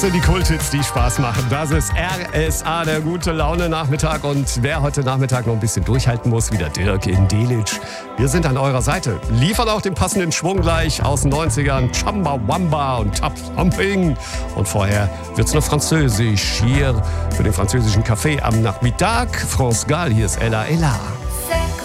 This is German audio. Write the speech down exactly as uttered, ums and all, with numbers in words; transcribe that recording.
sind die Kulthits, die Spaß machen. Das ist R S A, der gute Laune-Nachmittag. Und wer heute Nachmittag noch ein bisschen durchhalten muss, wie der Dirk in Delitzsch. Wir sind an eurer Seite. Liefern auch den passenden Schwung gleich aus den neunzigern. Chamba Wamba und Tap Thumping. Und vorher wird's noch französisch hier für den französischen Café am Nachmittag. France Gall, hier ist Ella Ella.